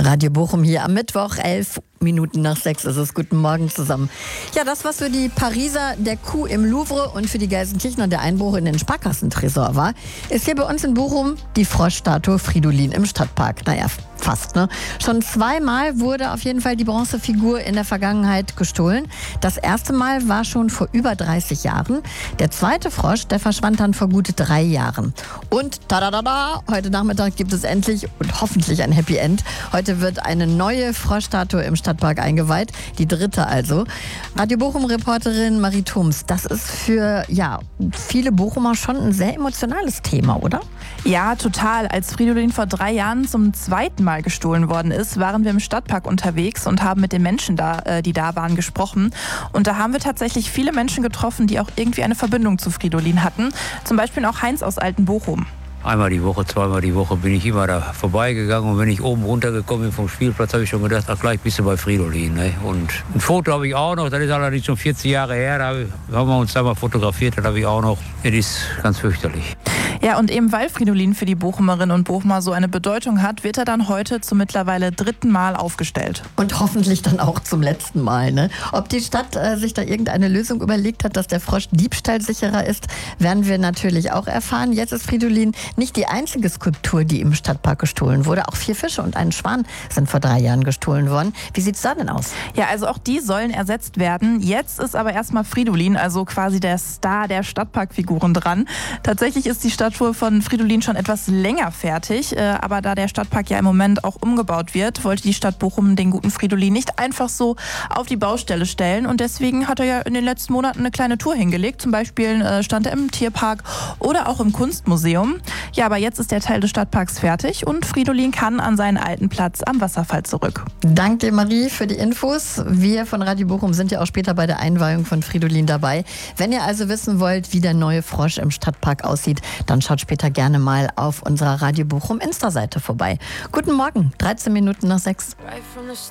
Radio Bochum hier am Mittwoch, 6:11 ist es. Guten Morgen zusammen. Ja, das, was für die Pariser der Coup im Louvre und für die Gelsenkirchener der Einbruch in den Sparkassentresor war, ist hier bei uns in Bochum die Froschstatue Fridolin im Stadtpark. Naja, fast, ne? Schon zweimal wurde auf jeden Fall die Bronzefigur in der Vergangenheit gestohlen. Das erste Mal war schon vor über 30 Jahren. Der zweite Frosch, der verschwand dann vor gut 3 Jahren. Und tada, heute Nachmittag gibt es endlich und hoffentlich ein Happy End. Heute wird eine neue Froschstatue im Stadtpark eingeweiht, die dritte also. Radio Bochum-Reporterin Marie Thoms, das ist für viele Bochumer schon ein sehr emotionales Thema, oder? Ja, total. Als Fridolin vor 3 Jahren zum zweiten Mal gestohlen worden ist, waren wir im Stadtpark unterwegs und haben mit den Menschen die da waren, gesprochen. Und da haben wir tatsächlich viele Menschen getroffen, die auch irgendwie eine Verbindung zu Fridolin hatten. Zum Beispiel auch Heinz aus Altenbochum. Einmal die Woche, zweimal die Woche bin ich immer da vorbeigegangen und wenn ich oben runtergekommen bin vom Spielplatz, habe ich schon gedacht, ach gleich bist du bei Fridolin. Ne? Und ein Foto habe ich auch noch, das ist allerdings schon 40 Jahre her, da haben wir uns da mal fotografiert, das habe ich auch noch. Das ist ganz fürchterlich. Ja, und eben weil Fridolin für die Bochumerinnen und Bochumer so eine Bedeutung hat, wird er dann heute zum mittlerweile 3. Mal aufgestellt. Und hoffentlich dann auch zum letzten Mal. Ne? Ob die Stadt sich da irgendeine Lösung überlegt hat, dass der Frosch diebstahlsicherer ist, werden wir natürlich auch erfahren. Jetzt ist Fridolin nicht die einzige Skulptur, die im Stadtpark gestohlen wurde. Auch 4 Fische und ein Schwan sind vor 3 Jahren gestohlen worden. Wie sieht es da denn aus? Ja, also auch die sollen ersetzt werden. Jetzt ist aber erstmal Fridolin, also quasi der Star der Stadtparkfiguren dran. Tatsächlich ist die Statue von Fridolin schon etwas länger fertig. Aber da der Stadtpark ja im Moment auch umgebaut wird, wollte die Stadt Bochum den guten Fridolin nicht einfach so auf die Baustelle stellen. Und deswegen hat er ja in den letzten Monaten eine kleine Tour hingelegt. Zum Beispiel stand er im Tierpark oder auch im Kunstmuseum. Ja, aber jetzt ist der Teil des Stadtparks fertig und Fridolin kann an seinen alten Platz am Wasserfall zurück. Danke dir, Marie, für die Infos. Wir von Radio Bochum sind ja auch später bei der Einweihung von Fridolin dabei. Wenn ihr also wissen wollt, wie der neue Frosch im Stadtpark aussieht, dann schaut später gerne mal auf unserer Radio Bochum Insta-Seite vorbei. Guten Morgen, 6:13.